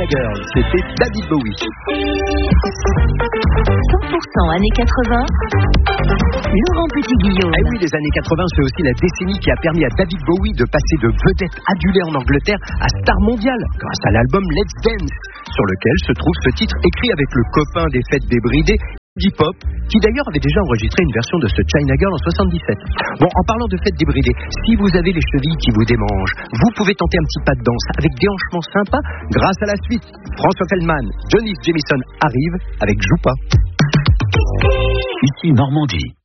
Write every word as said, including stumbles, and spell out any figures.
China Girl, c'était David Bowie. cent pour cent années quatre-vingts, Laurent Petit-Guillaume. Eh oui, les années quatre-vingts, c'est aussi la décennie qui a permis à David Bowie de passer de vedette adulée en Angleterre à star mondiale, grâce à l'album Let's Dance, sur lequel se trouve ce titre écrit avec le copain des fêtes débridées, Iggy Pop, qui d'ailleurs avait déjà enregistré une version de ce China Girl en soixante-dix-sept. Bon, en parlant de fêtes débridées, si vous avez les chevilles qui vous démangent, vous pouvez tenter un petit pas de danse avec des hanchements sympas grâce à la suite. François Feldman, Johnny Jamison arrive avec Joue pas. Ici Normandie.